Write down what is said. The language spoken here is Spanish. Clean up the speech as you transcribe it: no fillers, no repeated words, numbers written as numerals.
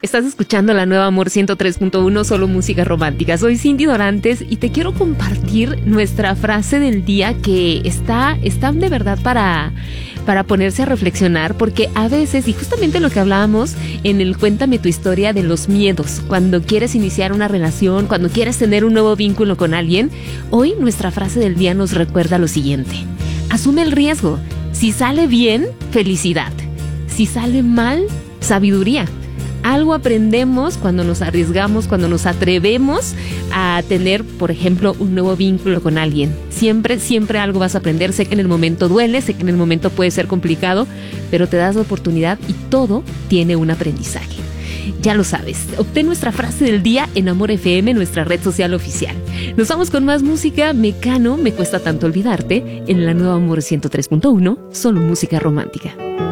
Estás escuchando la nueva Amor 103.1, solo música romántica. Soy Cindy Dorantes y te quiero compartir nuestra frase del día que está de verdad para ponerse a reflexionar, porque a veces, y justamente lo que hablábamos en el Cuéntame tu historia de los miedos, cuando quieres iniciar una relación, cuando quieres tener un nuevo vínculo con alguien, hoy nuestra frase del día nos recuerda lo siguiente: asume el riesgo. Si sale bien, felicidad. Si sale mal, sabiduría. Algo aprendemos cuando nos arriesgamos, cuando nos atrevemos a tener, por ejemplo, un nuevo vínculo con alguien. Siempre algo vas a aprender. Sé que en el momento duele, sé que en el momento puede ser complicado, pero te das la oportunidad y todo tiene un aprendizaje. Ya lo sabes, obtén nuestra frase del día en Amor FM, nuestra red social oficial. Nos vamos con más música. Mecano, Me cuesta tanto olvidarte, en la nueva Amor 103.1, solo música romántica.